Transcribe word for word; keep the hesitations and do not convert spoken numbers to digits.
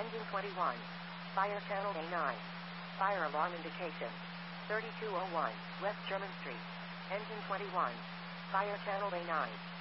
Engine twenty-one. Fire channel A nine. Fire alarm indication. thirty-two oh one, West Sherman Street. Engine twenty-one. Fire channel A nine.